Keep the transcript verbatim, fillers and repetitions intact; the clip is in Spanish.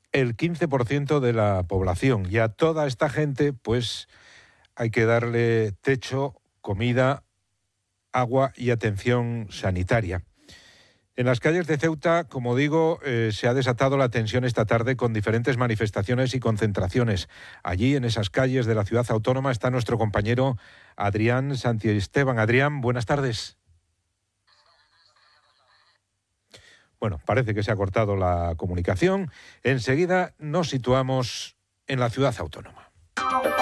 el quince por ciento de la población. Y a toda esta gente, pues, hay que darle techo, comida, agua y atención sanitaria. En las calles de Ceuta, como digo, eh, se ha desatado la tensión esta tarde con diferentes manifestaciones y concentraciones. Allí, en esas calles de la ciudad autónoma, está nuestro compañero Adrián Santiesteban. Adrián, buenas tardes. Bueno, parece que se ha cortado la comunicación. Enseguida nos situamos en la ciudad autónoma.